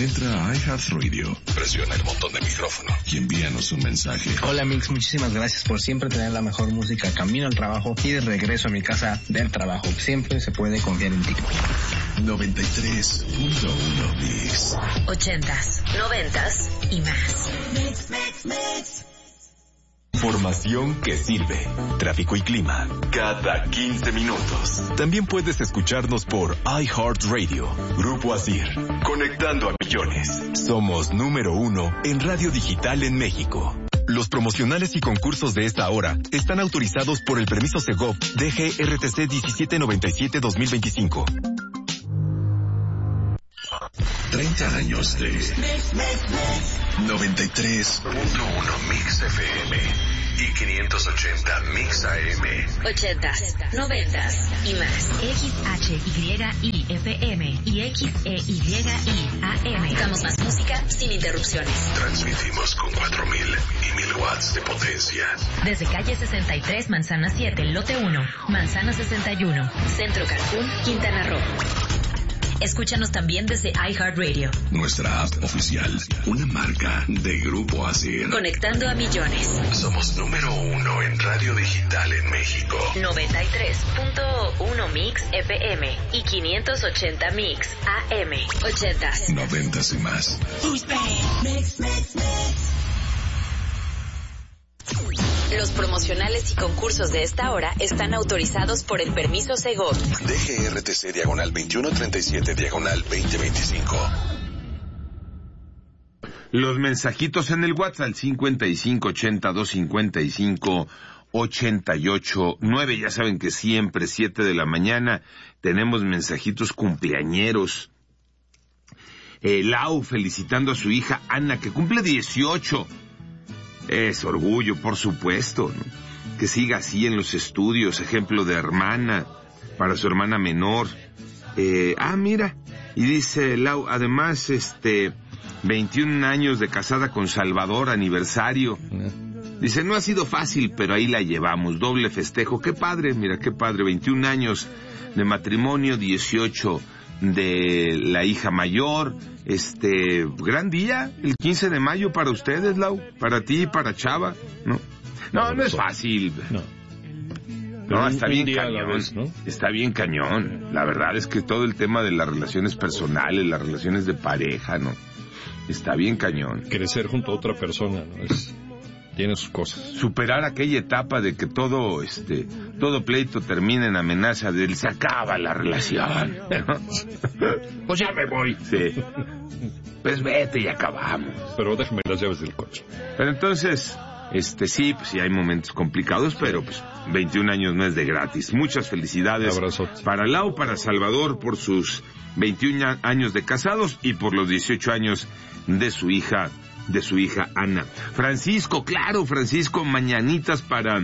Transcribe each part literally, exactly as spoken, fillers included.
Entra a iHeartRadio, presiona el botón de micrófono y envíanos un mensaje. Hola Mix, muchísimas gracias por siempre tener la mejor música camino al trabajo y de regreso a mi casa del trabajo. Siempre se puede confiar en ti. noventa y tres punto uno Mix. Ochentas, noventas y más. Mix, mix, mix. Información que sirve. Tráfico y clima cada quince minutos. También puedes escucharnos por iHeartRadio. Grupo Asir. Conectando a millones. Somos número uno en radio digital en México. Los promocionales y concursos de esta hora están autorizados por el permiso Segov D G R T C diecisiete noventa y siete dos mil veinticinco. treinta años de noventa y tres punto uno Mix F M y quinientos ochenta Mix A M. Ochentas, noventas y más. X H Y I F M y X E Y I A M. Damos más música sin interrupciones. Transmitimos con cuatro mil y mil watts de potencia. Desde calle sesenta y tres, manzana siete, lote uno, manzana sesenta y uno. Centro Cancún, Quintana Roo. Escúchanos también desde iHeartRadio. Nuestra app oficial, una marca de Grupo Asir. Conectando a millones. Somos número uno en radio digital en México. noventa y tres punto uno Mix F M y quinientos ochenta Mix A M. Ochentas. Noventas y más. Mix, mix, mix. Los promocionales y concursos de esta hora están autorizados por el permiso Segov. D G R T C diagonal veintiuno treinta y siete diagonal veinte veinticinco. Los mensajitos en el WhatsApp cincuenta y cinco ochenta dos cincuenta y cinco ochenta y ocho nueve. Ya saben que siempre siete de la mañana tenemos mensajitos cumpleañeros. Eh, Lau felicitando a su hija Ana, que cumple dieciocho. Es orgullo, por supuesto, ¿no? Que siga así en los estudios, ejemplo de hermana para su hermana menor. Eh, ah, mira, y dice Lau, además, este, veintiún años de casada con Salvador, aniversario. Dice, no ha sido fácil, pero ahí la llevamos, doble festejo. Qué padre, mira, qué padre, veintiún años de matrimonio, dieciocho de la hija mayor. Este, gran día, el quince de mayo para ustedes, Lau, para ti y para Chava, ¿no? No, no, no es fácil. No. No, está bien cañón, vez, ¿no? Está bien cañón. La verdad es que todo el tema de las relaciones personales, las relaciones de pareja, ¿no? Está bien cañón. Crecer junto a otra persona, ¿no? Es... tiene sus cosas. Superar aquella etapa de que todo, este, todo pleito termina en amenaza de se acaba la relación, ¿no? Pues ya me voy. Sí. Pues vete y acabamos. Pero déjame las llaves del coche. Pero entonces, este, sí, pues sí hay momentos complicados, pero pues veintiún años no es de gratis. Muchas felicidades. Abrazote. Para Lau, para Salvador, por sus veintiún años de casados y por los dieciocho años de su hija, de su hija Ana. Francisco, claro, Francisco, mañanitas para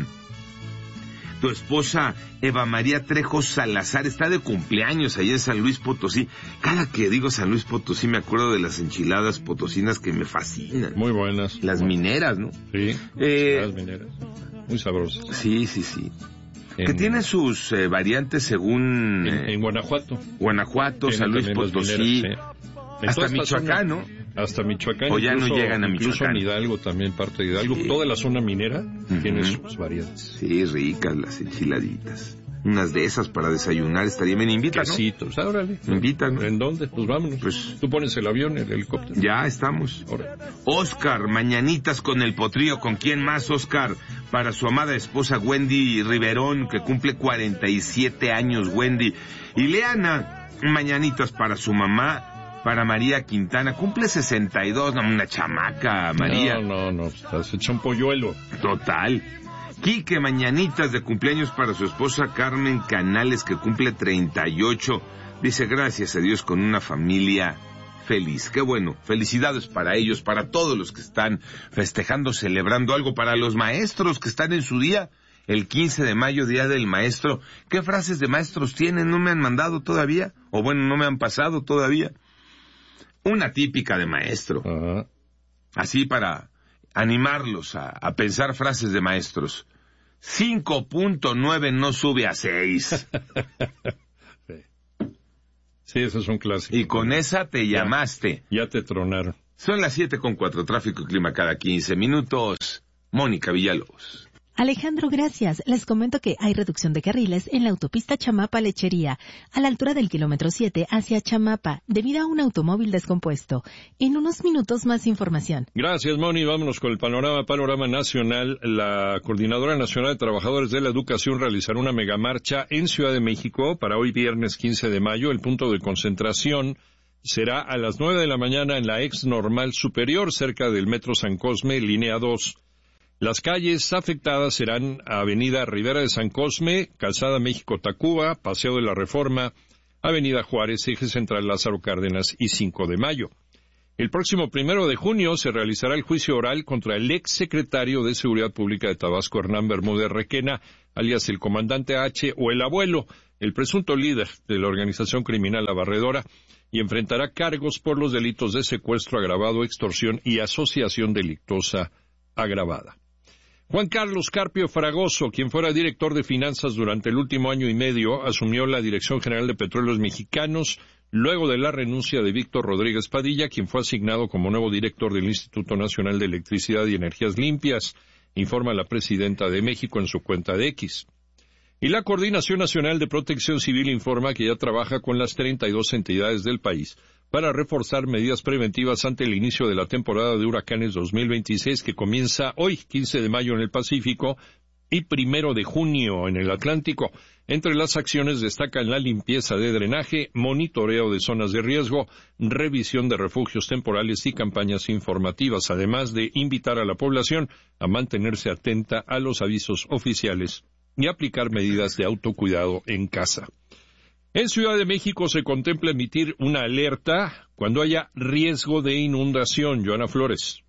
tu esposa Eva María Trejo Salazar, está de cumpleaños allá en San Luis Potosí. Cada que digo San Luis Potosí me acuerdo de las enchiladas potosinas que me fascinan. Muy buenas. Las mineras, ¿no? Sí, eh, las mineras. Muy sabrosas. Sí, sí, sí. En, que tienen sus eh, variantes según... En, eh, en Guanajuato. Guanajuato, San Luis Potosí. Mineras, sí. Hasta Michoacán, ¿no? Hasta Michoacán. O ya incluso, no llegan a Michoacán. Incluso en Hidalgo también, parte de Hidalgo. Sí. Toda la zona minera uh-huh. tiene sus variedades. Sí, ricas las enchiladitas. Unas de esas para desayunar estaría bien. Invita, ¿no? Quesitos, órale. Invita, ¿no? ¿En dónde? Pues vámonos. Pues, tú pones el avión, el helicóptero. Ya estamos. Órale. Oscar, mañanitas con el potrillo. ¿Con quién más, Oscar? Para su amada esposa Wendy Riverón, que cumple cuarenta y siete años, Wendy. Y Leana, mañanitas para su mamá. Para María Quintana, cumple sesenta y dos, no, una chamaca, María. No, no, no, estás hecho un polluelo. Total. Quique, mañanitas de cumpleaños para su esposa Carmen Canales, que cumple treinta y ocho. Dice, gracias a Dios, con una familia feliz. Qué bueno, felicidades para ellos, para todos los que están festejando, celebrando algo, para los maestros que están en su día, el quince de mayo, Día del Maestro. ¿Qué frases de maestros tienen? ¿No me han mandado todavía? O bueno, no me han pasado todavía. Una típica de maestro. Uh-huh. Así para animarlos a, a pensar frases de maestros. cinco punto nueve no sube a seis. Sí. Sí, eso es un clásico. Y con esa te ya, llamaste. Ya te tronaron. Son las siete con cuatro, tráfico y clima cada quince minutos. Mónica Villalobos. Alejandro, gracias. Les comento que hay reducción de carriles en la autopista Chamapa-Lechería, a la altura del kilómetro siete hacia Chamapa, debido a un automóvil descompuesto. En unos minutos más información. Gracias, Moni. Vámonos con el panorama, panorama nacional. La Coordinadora Nacional de Trabajadores de la Educación realizará una megamarcha en Ciudad de México para hoy viernes quince de mayo. El punto de concentración será a las nueve de la mañana en la ex Normal Superior, cerca del Metro San Cosme, línea dos. Las calles afectadas serán Avenida Rivera de San Cosme, Calzada México-Tacuba, Paseo de la Reforma, Avenida Juárez, Eje Central Lázaro Cárdenas y cinco de mayo. El próximo primero de junio se realizará el juicio oral contra el ex secretario de Seguridad Pública de Tabasco, Hernán Bermúdez Requena, alias el Comandante H o el Abuelo, el presunto líder de la organización criminal La Barredora, y enfrentará cargos por los delitos de secuestro agravado, extorsión y asociación delictuosa agravada. Juan Carlos Carpio Fragoso, quien fuera director de finanzas durante el último año y medio, asumió la Dirección General de Petróleos Mexicanos luego de la renuncia de Víctor Rodríguez Padilla, quien fue asignado como nuevo director del Instituto Nacional de Electricidad y Energías Limpias, informa la presidenta de México en su cuenta de X. Y la Coordinación Nacional de Protección Civil informa que ya trabaja con las treinta y dos entidades del país para reforzar medidas preventivas ante el inicio de la temporada de huracanes dos mil veintiséis, que comienza hoy, quince de mayo en el Pacífico y primero de junio en el Atlántico. Entre las acciones destacan la limpieza de drenaje, monitoreo de zonas de riesgo, revisión de refugios temporales y campañas informativas, además de invitar a la población a mantenerse atenta a los avisos oficiales y aplicar medidas de autocuidado en casa. En Ciudad de México se contempla emitir una alerta cuando haya riesgo de inundación. Joana Flores.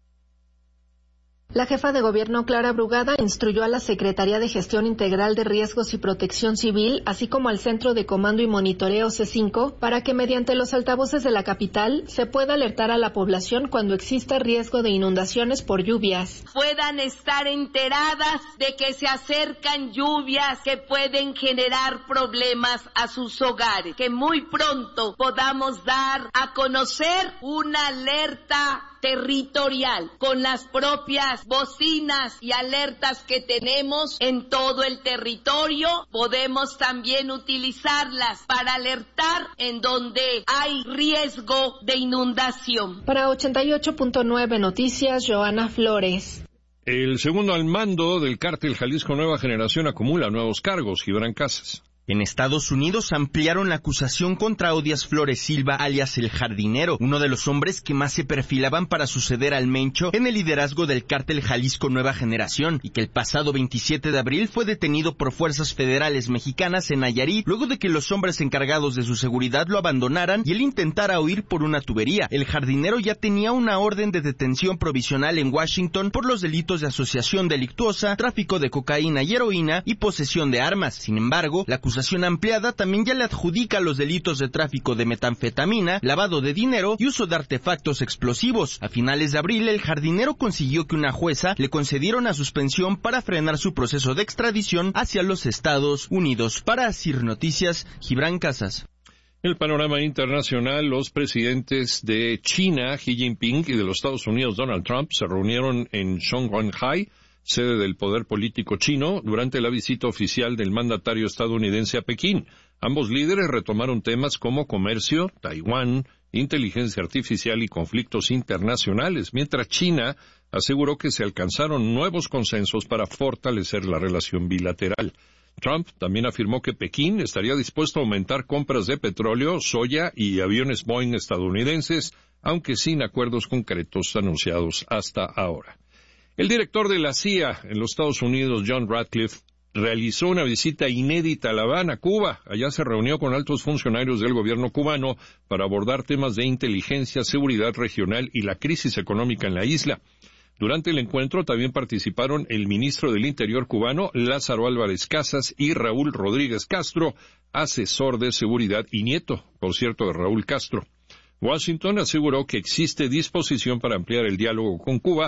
La jefa de gobierno, Clara Brugada, instruyó a la Secretaría de Gestión Integral de Riesgos y Protección Civil, así como al Centro de Comando y Monitoreo C cinco, para que mediante los altavoces de la capital se pueda alertar a la población cuando exista riesgo de inundaciones por lluvias. Puedan estar enteradas de que se acercan lluvias que pueden generar problemas a sus hogares, que muy pronto podamos dar a conocer una alerta territorial, con las propias bocinas y alertas que tenemos en todo el territorio. Podemos también utilizarlas para alertar en donde hay riesgo de inundación. Para ochenta y ocho punto nueve Noticias, Joana Flores. El segundo al mando del cártel Jalisco Nueva Generación acumula nuevos cargos. Gibran Casas. En Estados Unidos ampliaron la acusación contra Odias Flores Silva, alias El Jardinero, uno de los hombres que más se perfilaban para suceder al Mencho en el liderazgo del cártel Jalisco Nueva Generación, y que el pasado veintisiete de abril fue detenido por fuerzas federales mexicanas en Nayarit, luego de que los hombres encargados de su seguridad lo abandonaran y él intentara huir por una tubería. El Jardinero ya tenía una orden de detención provisional en Washington por los delitos de asociación delictuosa, tráfico de cocaína y heroína y posesión de armas. Sin embargo, la acusación ampliada también ya le adjudica los delitos de tráfico de metanfetamina, lavado de dinero y uso de artefactos explosivos. A finales de abril, el Jardinero consiguió que una jueza le concediera una suspensión para frenar su proceso de extradición hacia los Estados Unidos. Para Asir Noticias, Gibran Casas. El panorama internacional, los presidentes de China, Xi Jinping, y de los Estados Unidos, Donald Trump, se reunieron en Shanghái, sede del poder político chino, durante la visita oficial del mandatario estadounidense a Pekín. Ambos líderes retomaron temas como comercio, Taiwán, inteligencia artificial y conflictos internacionales, mientras China aseguró que se alcanzaron nuevos consensos para fortalecer la relación bilateral. Trump también afirmó que Pekín estaría dispuesto a aumentar compras de petróleo, soya y aviones Boeing estadounidenses, aunque sin acuerdos concretos anunciados hasta ahora. El director de la C I A en los Estados Unidos, John Ratcliffe, realizó una visita inédita a La Habana, Cuba. Allá se reunió con altos funcionarios del gobierno cubano para abordar temas de inteligencia, seguridad regional y la crisis económica en la isla. Durante el encuentro también participaron el ministro del Interior cubano, Lázaro Álvarez Casas, y Raúl Rodríguez Castro, asesor de seguridad y nieto, por cierto, de Raúl Castro. Washington aseguró que existe disposición para ampliar el diálogo con Cuba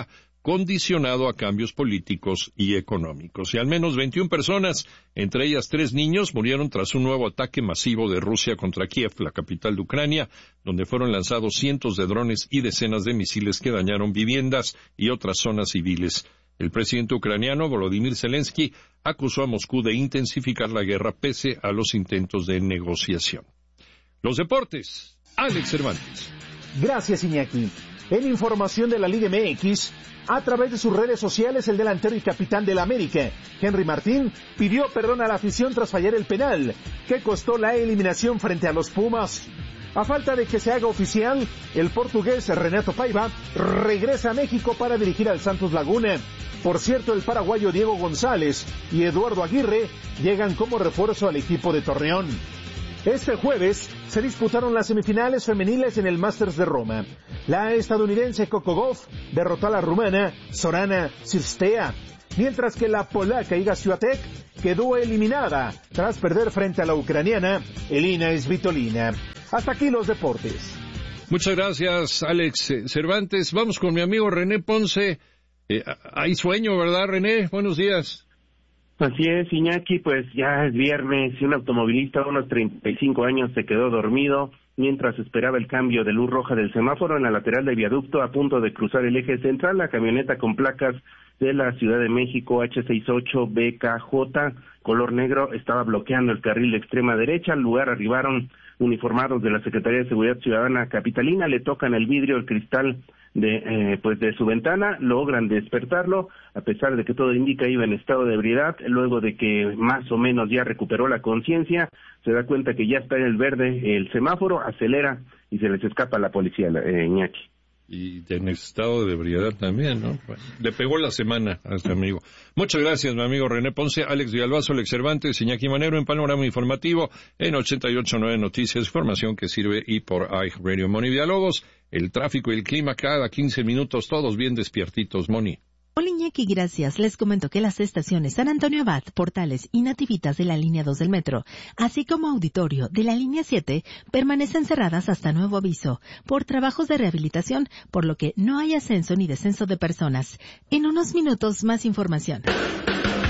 condicionado a cambios políticos y económicos. Y al menos veintiuna personas, entre ellas tres niños, murieron tras un nuevo ataque masivo de Rusia contra Kiev, la capital de Ucrania, donde fueron lanzados cientos de drones y decenas de misiles que dañaron viviendas y otras zonas civiles. El presidente ucraniano, Volodymyr Zelensky, acusó a Moscú de intensificar la guerra pese a los intentos de negociación. Los deportes, Alex Cervantes. Gracias, Iñaki. En información de la Liga M X, a través de sus redes sociales, el delantero y capitán del América, Henry Martín, pidió perdón a la afición tras fallar el penal, que costó la eliminación frente a los Pumas. A falta de que se haga oficial, el portugués Renato Paiva regresa a México para dirigir al Santos Laguna. Por cierto, el paraguayo Diego González y Eduardo Aguirre llegan como refuerzo al equipo de Torreón. Este jueves se disputaron las semifinales femeniles en el Masters de Roma. La estadounidense Coco Gauff derrotó a la rumana Sorana Cirstea, mientras que la polaca Iga Swiatek quedó eliminada tras perder frente a la ucraniana Elina Svitolina. Hasta aquí los deportes. Muchas gracias, Alex Cervantes. Vamos con mi amigo René Ponce. Eh, hay sueño, ¿verdad, René? Buenos días. Así es, Iñaki, pues ya es viernes y un automovilista de unos treinta y cinco años se quedó dormido mientras esperaba el cambio de luz roja del semáforo en la lateral del viaducto a punto de cruzar el eje central. La camioneta con placas de la Ciudad de México H sesenta y ocho B K J color negro estaba bloqueando el carril de extrema derecha. Al lugar arribaron uniformados de la Secretaría de Seguridad Ciudadana capitalina, le tocan el vidrio, el cristal de eh, pues de su ventana, logran despertarlo, a pesar de que todo indica iba en estado de ebriedad. Luego de que más o menos ya recuperó la conciencia, se da cuenta que ya está en el verde el semáforo, acelera y se les escapa a la policía, eh, Iñaki. Y en estado de ebriedad también, ¿no? Bueno, le pegó la semana a este amigo. Muchas gracias, mi amigo René Ponce, Alex Villalbazo, Alex Cervantes, Iñaki Manero en Panorama Informativo en ochenta y ocho punto nueve Noticias, información que sirve y por iHeartRadio. Moni Villalobos, el tráfico y el clima cada quince minutos, todos bien despiertitos, Moni. Hola Iñaki, gracias. Les comento que las estaciones San Antonio Abad, Portales y Nativitas de la línea dos del metro, así como Auditorio de la línea siete, permanecen cerradas hasta nuevo aviso por trabajos de rehabilitación, por lo que no hay ascenso ni descenso de personas. En unos minutos más información.